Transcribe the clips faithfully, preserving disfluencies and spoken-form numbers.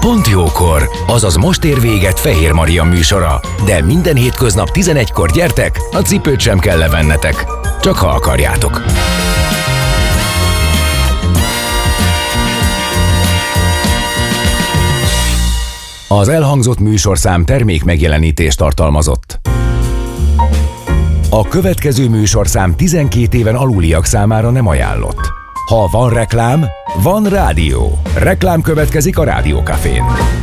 Pont jókor, azaz most ér véget Fehér Maria műsora, de minden hétköznap tizenegykor gyertek, a cipőt sem kell levennetek, csak ha akarjátok. Az elhangzott műsorszám termék megjelenítést tartalmazott. A következő műsorszám tizenkét éven aluliak számára nem ajánlott. Ha van reklám, van rádió. Reklám következik a Rádiókafén.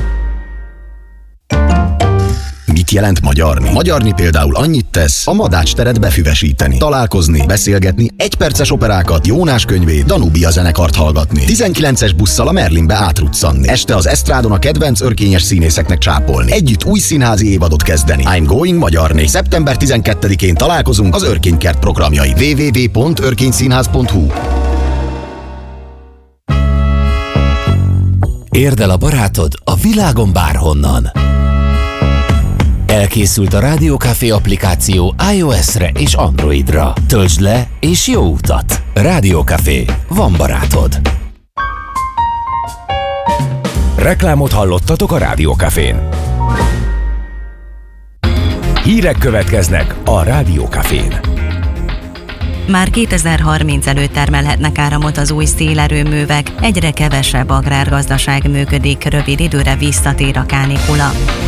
Mit jelent magyarni? Magyarni például annyit tesz, a Madács teret befüvesíteni, találkozni, beszélgetni, egyperces operákat, Jónás könyvét, Danubia zenekart hallgatni, tizenkilences busszal a Merlinbe átruccanni, este az esztrádon a kedvenc örkényes színészeknek csápolni, együtt új színházi évadot kezdeni. I'm going magyarni. szeptember tizenkettedikén találkozunk az Örkénykert programjai. double-u double-u double-u pont örkényszínház pont hu. Érd el a barátod a világon bárhonnan. Elkészült a Rádiókafé applikáció iOS-re és Androidra. Töltsd le és jó utat! Rádiókafé. Van barátod. Reklámot hallottatok a Rádiókafén. Hírek következnek a Rádiókafén. Már kétezer-harminc előtt termelhetnek áramot az új szélerőművek, egyre kevesebb agrárgazdaság működik, rövid időre visszatér a kánikula.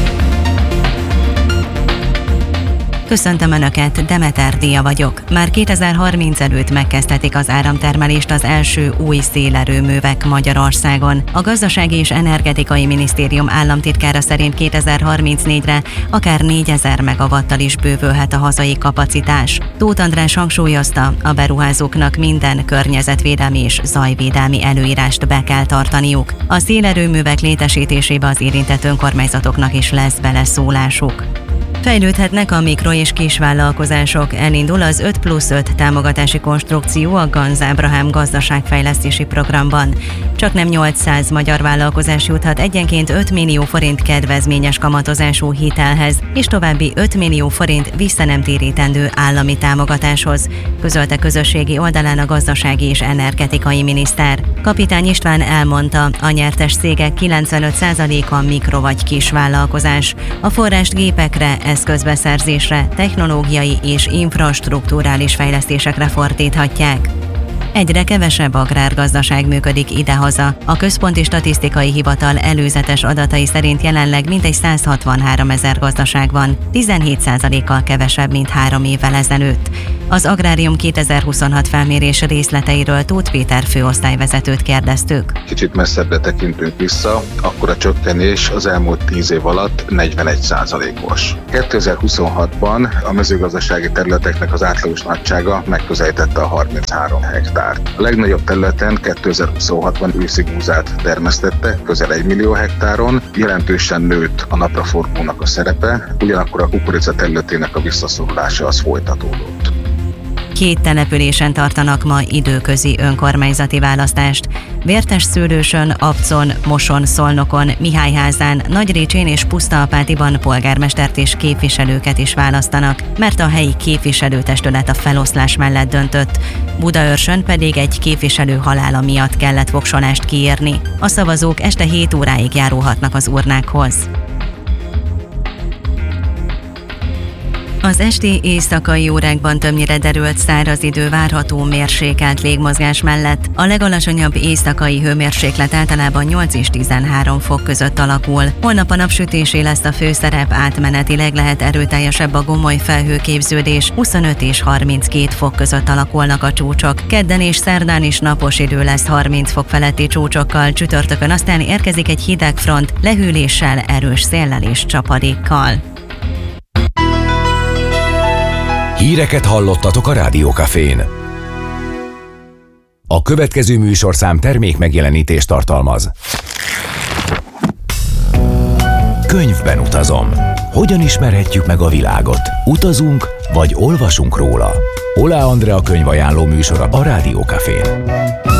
Köszöntöm Önöket, Demeter Díja vagyok. Már kétezer-harminc előtt megkezdhetik az áramtermelést az első új szélerőművek Magyarországon. A Gazdasági és Energetikai Minisztérium államtitkára szerint kétezer-harmincnégyre akár négyezer megawattal is bővülhet a hazai kapacitás. Tóth András hangsúlyozta, a beruházóknak minden környezetvédelmi és zajvédelmi előírást be kell tartaniuk. A szélerőművek létesítésébe az érintett önkormányzatoknak is lesz beleszólásuk. Fejlődhetnek a mikro- és kisvállalkozások. Elindul az öt plusz öt támogatási konstrukció a Ganz Ábrahám gazdaságfejlesztési programban. Csaknem nyolcszáz magyar vállalkozás juthat egyenként öt millió forint kedvezményes kamatozású hitelhez, és további öt millió forint visszanemtérítendő állami támogatáshoz, közölte közösségi oldalán a gazdasági és energetikai miniszter. Kapitány István elmondta, a nyertes cégek kilencvenöt százaléka mikro- vagy kisvállalkozás. A forrást gépekre, eszközbeszerzésre, technológiai és infrastrukturális fejlesztésekre fordíthatják. Egyre kevesebb agrárgazdaság működik idehaza. A Központi Statisztikai Hivatal előzetes adatai szerint jelenleg mintegy száz hatvanhárom ezer gazdaság van, tizenhét százalékkal kevesebb, mint három évvel ezelőtt. Az Agrárium kétezer-huszonhat felmérés részleteiről Tóth Péter főosztályvezetőt kérdeztük. Kicsit messzebbre tekintünk vissza, akkor a csökkenés az elmúlt tíz év alatt negyvenegy százalékos. kétezer-huszonhatban a mezőgazdasági területeknek az átlagos nagysága megközelítette a harminchárom hektárt. A legnagyobb területen kétezer-huszonhatban őszi búzát termesztettek, közel egy millió hektáron, jelentősen nőtt a napraforgónak a szerepe, ugyanakkor a kukorica területének a visszaszorulása az folytatódott. Két településen tartanak ma időközi önkormányzati választást. Vértesszőlősön, Abcon, Moson, Szolnokon, Mihályházán, Nagyrécsén és Pusztaapátiban polgármestert és képviselőket is választanak, mert a helyi képviselőtestület a feloszlás mellett döntött. Budaörsön pedig egy képviselő halála miatt kellett voksolást kiírni. A szavazók este hét óráig járulhatnak az urnákhoz. Az esti éjszakai órákban többnyire derült száraz idő várható mérsékelt légmozgás mellett. A legalacsonyabb éjszakai hőmérséklet általában nyolc és tizenhárom fok között alakul. Holnap a napsütésé lesz a főszerep, átmenetileg lehet erőteljesebb a gomoly felhőképződés, huszonöt és harminckét fok között alakulnak a csúcsok. Kedden és szerdán is napos idő lesz harminc fok feletti csúcsokkal, csütörtökön aztán érkezik egy hideg front, lehűléssel, erős széllel és csapadékkal. Híreket hallottatok a Rádiókafén. A következő műsorszám termék megjelenítést tartalmaz. Könyvben utazom. Hogyan ismerhetjük meg a világot? Utazunk, vagy olvasunk róla? Oláh Andrea könyvajánló műsora a Rádiókafén.